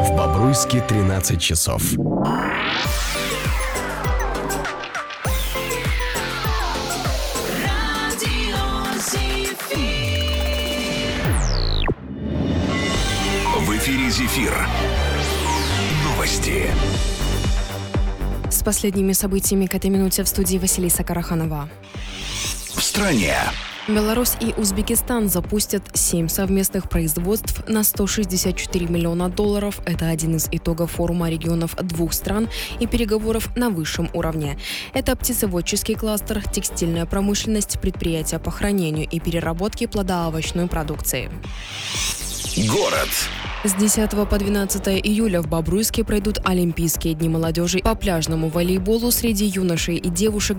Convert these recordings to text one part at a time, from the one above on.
В Бобруйске 13 часов. В эфире «Зефир». Новости. С последними событиями к этой минуте в студии Василиса Караханова. В стране. Беларусь и Узбекистан запустят 7 совместных производств на $164 миллиона. Это один из итогов форума регионов двух стран и переговоров на высшем уровне. Это птицеводческий кластер, текстильная промышленность, предприятия по хранению и переработке плодоовощной продукции. Город. С 10 по 12 июля в Бобруйске пройдут Олимпийские дни молодежи по пляжному волейболу среди юношей и девушек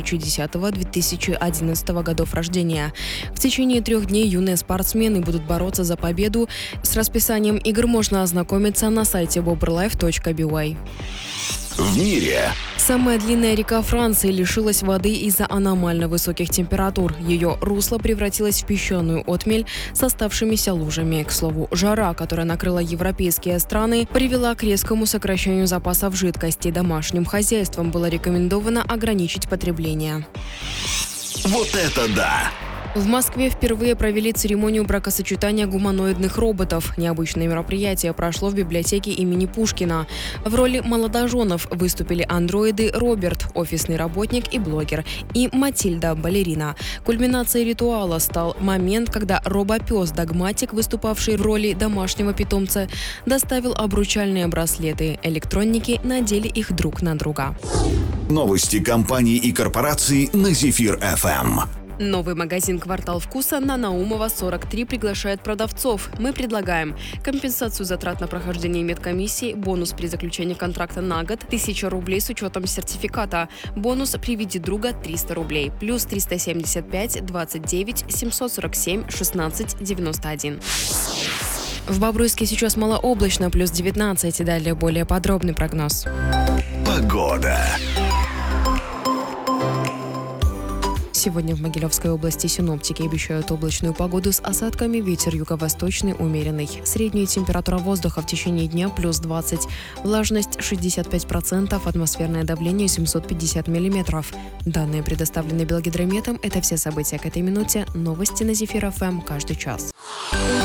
2010-2011 годов рождения. В течение 3 дней юные спортсмены будут бороться за победу. С расписанием игр можно ознакомиться на сайте boberlife.by. В мире. Самая длинная река Франции лишилась воды из-за аномально высоких температур. Ее русло превратилось в песчаную отмель с оставшимися лужами. К слову, жара, которая накрыла европейские страны, привела к резкому сокращению запасов жидкости. Домашним хозяйствам было рекомендовано ограничить потребление. Вот это да! В Москве впервые провели церемонию бракосочетания гуманоидных роботов. Необычное мероприятие прошло в библиотеке имени Пушкина. В роли молодоженов выступили андроиды Роберт, офисный работник и блогер, и Матильда, балерина. Кульминацией ритуала стал момент, когда робопес Догматик, выступавший в роли домашнего питомца, доставил обручальные браслеты. Электроники надели их друг на друга. Новости компаний и корпораций на «Зефир-ФМ». Новый магазин «Квартал вкуса» на Наумова, 43 приглашает продавцов. Мы предлагаем компенсацию затрат на прохождение медкомиссии, бонус при заключении контракта на год, 1000 рублей с учетом сертификата, бонус «Приведи друга» 300 рублей, плюс 375 29 747 16 91. В Бобруйске сейчас малооблачно, плюс 19. Далее более подробный прогноз. Погода. Сегодня в Могилевской области синоптики обещают облачную погоду с осадками, ветер юго-восточный умеренный. Средняя температура воздуха в течение дня плюс 20, влажность 65%, атмосферное давление 750 миллиметров. Данные предоставлены Белгидрометом. Это все события к этой минуте. Новости на «Зефир-ФМ» каждый час.